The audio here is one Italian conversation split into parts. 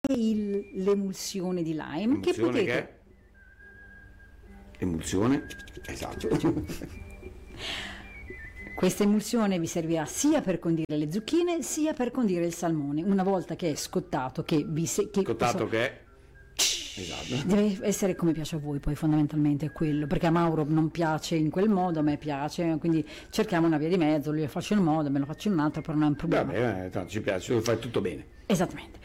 l'emulsione di lime che potete... Emulsione, esatto. Questa emulsione vi servirà sia per condire le zucchine sia per condire il salmone. Una volta che è scottato, Scottato che è... Esatto. Deve essere come piace a voi, poi fondamentalmente è quello, perché a Mauro non piace in quel modo, a me piace, quindi cerchiamo una via di mezzo, lui lo faccio in un modo, me lo faccio in un altro, però non è un problema. Vabbè, tanto ci piace, lo fai tutto bene. Esattamente.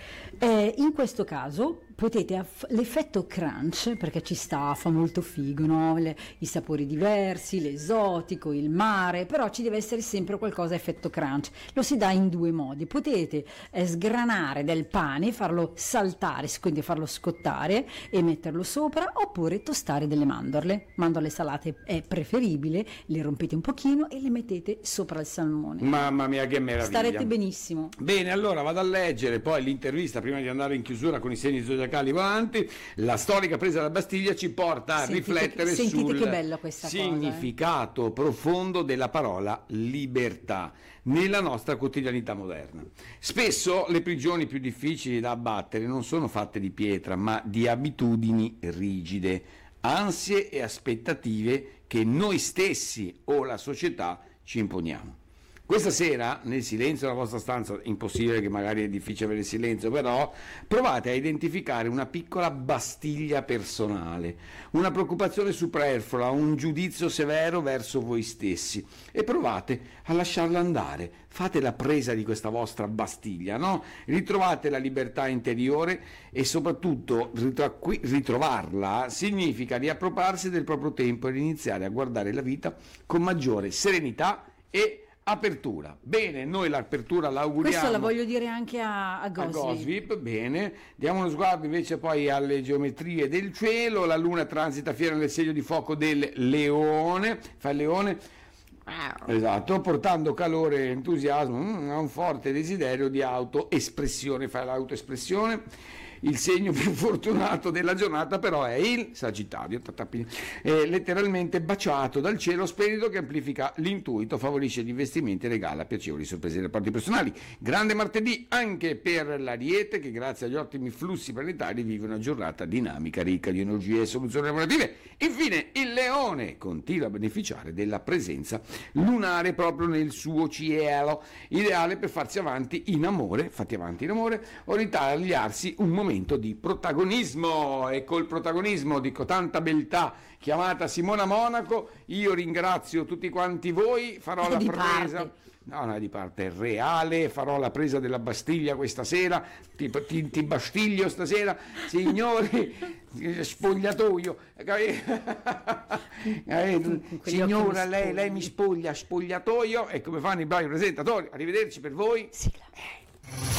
In questo caso potete l'effetto crunch, perché ci sta, fa molto figo, no? I sapori diversi, l'esotico, il mare, però ci deve essere sempre qualcosa effetto crunch. Lo si dà in due modi: potete sgranare del pane, farlo saltare, quindi farlo scottare e metterlo sopra, oppure tostare delle mandorle salate è preferibile, le rompete un pochino e le mettete sopra il salmone. Mamma mia, che meraviglia, starete benissimo. Bene, allora vado a leggere poi l'intervista prima di andare in chiusura con i segni zodiacali volanti. La storica presa della Bastiglia ci porta a riflettere sul che bella questa significato profondo della parola libertà nella nostra quotidianità moderna. Spesso le prigioni più difficili da abbattere non sono fatte di pietra, ma di abitudini rigide, ansie e aspettative che noi stessi o la società ci imponiamo. Questa sera, nel silenzio della vostra stanza, impossibile che magari è difficile avere il silenzio, però provate a identificare una piccola Bastiglia personale, una preoccupazione superflua, un giudizio severo verso voi stessi e provate a lasciarla andare. Fate la presa di questa vostra Bastiglia, no? Ritrovate la libertà interiore e soprattutto ritrovarla significa riappropriarsi del proprio tempo e iniziare a guardare la vita con maggiore serenità e apertura. Bene, noi l'apertura l'auguriamo. Questo la voglio dire anche a Gosvip. Bene, diamo uno sguardo invece poi alle geometrie del cielo. La luna transita fiera nel segno di fuoco del leone, fa il leone, esatto, portando calore e entusiasmo a un forte desiderio di autoespressione, fa l'autoespressione. Il segno più fortunato della giornata però è il Sagittario, letteralmente baciato dal cielo splendido che amplifica l'intuito, favorisce gli investimenti e regala piacevoli sorprese nei rapporti personali. Grande martedì anche per l'Ariete, che grazie agli ottimi flussi planetari vive una giornata dinamica, ricca di energie e soluzioni lavorative. Infine il Leone continua a beneficiare della presenza lunare proprio nel suo cielo, ideale per farsi avanti in amore, o ritagliarsi un momento di protagonismo. E col protagonismo di tanta beltà chiamata Simona Monaco io ringrazio tutti quanti voi, farò la presa no, è di parte reale, farò la presa della Bastiglia questa sera, ti bastiglio stasera, signori, spogliatoio, signora, lei mi spoglia, spogliatoio, e come fanno i bravi presentatori. Arrivederci per voi. Sigla.